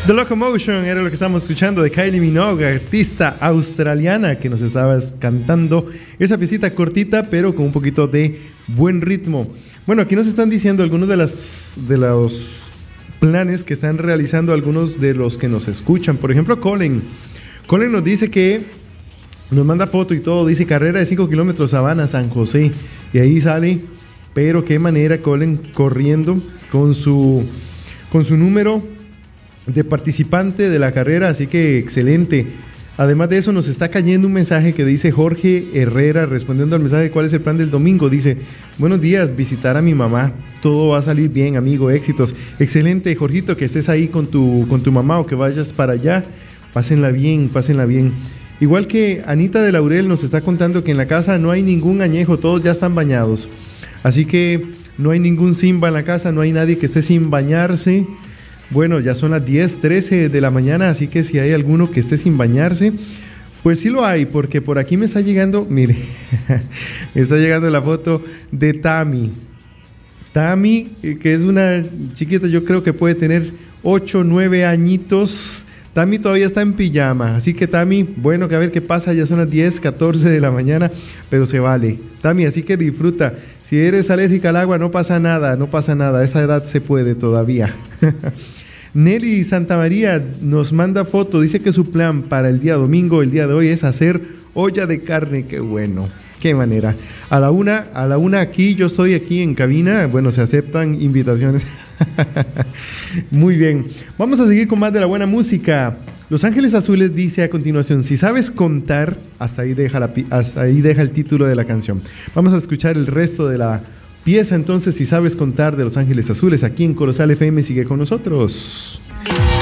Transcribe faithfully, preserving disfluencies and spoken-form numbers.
The Locomotion era lo que estamos escuchando de Kylie Minogue, artista australiana que nos estaba cantando esa piecita cortita pero con un poquito de buen ritmo. Bueno, aquí nos están diciendo algunos de, las, de los planes que están realizando algunos de los que nos escuchan. Por ejemplo, Colin. Colin nos dice que nos manda foto y todo, dice carrera de cinco kilómetros Sabana, San José. Y ahí sale, pero qué manera Colin corriendo con su, con su número de participante de la carrera, así que excelente. Además de eso nos está cayendo un mensaje que dice Jorge Herrera, respondiendo al mensaje cuál es el plan del domingo. Dice, buenos días, visitar a mi mamá, todo va a salir bien, amigo, éxitos. Excelente, Jorgito, que estés ahí con tu, con tu mamá o que vayas para allá, pásenla bien, pásenla bien. Igual que Anita de Laurel nos está contando que en la casa no hay ningún añejo, todos ya están bañados, así que no hay ningún Simba en la casa, no hay nadie que esté sin bañarse. Bueno, ya son las diez, trece de la mañana, así que si hay alguno que esté sin bañarse, pues sí lo hay, porque por aquí me está llegando, mire, me está llegando la foto de Tami. Tami, que es una chiquita, yo creo que puede tener ocho, nueve añitos. Tami todavía está en pijama, así que Tami, bueno, que a ver qué pasa, ya son las diez, catorce de la mañana, pero se vale. Tami, así que disfruta. Si eres alérgica al agua, no pasa nada, no pasa nada, a esa edad se puede todavía. Nelly Santa María nos manda foto, dice que su plan para el día domingo, el día de hoy, es hacer olla de carne. Qué bueno, qué manera. A la una, a la una aquí, yo estoy aquí en cabina, bueno, se aceptan invitaciones. Muy bien, vamos a seguir con más de la buena música. Los Ángeles Azules dice a continuación, si sabes contar, hasta ahí deja, la, hasta ahí deja el título de la canción. Vamos a escuchar el resto de la pieza entonces, si sabes contar, de Los Ángeles Azules, aquí en Corozal F M. Sigue con nosotros.